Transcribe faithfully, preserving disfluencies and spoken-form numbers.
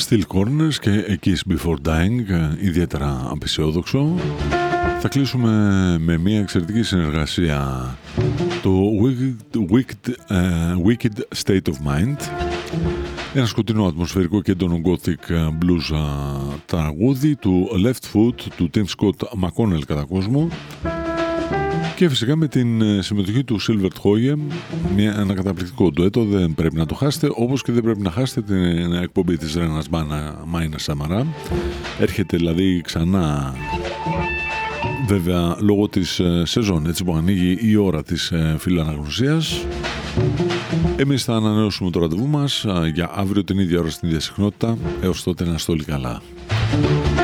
Still Corners και A Kiss Before Dying, ιδιαίτερα απεσιόδοξο. Θα κλείσουμε με μια εξαιρετική συνεργασία, το Wicked, Wicked, uh, Wicked State of Mind, ένα σκοτεινό ατμοσφαιρικό και έντονο gothic blues uh, τραγούδι του Left Foot του Tim Scott McConnell κατά κόσμο, και φυσικά με την συμμετοχή του Silvert Hoye, μια, ένα καταπληκτικό ντουέτο. Δεν πρέπει να το χάσετε, όπως και δεν πρέπει να χάσετε την εκπομπή της Ρένας Μάινα Σαμαρά. Έρχεται δηλαδή ξανά, βέβαια λόγω της σεζόν, έτσι που ανοίγει η ώρα της φιλοαναγνωσίας. Εμείς θα ανανεώσουμε το ραντεβού μας για αύριο την ίδια ώρα στην ίδια συχνότητα. Έως τότε να είστε όλοι καλά.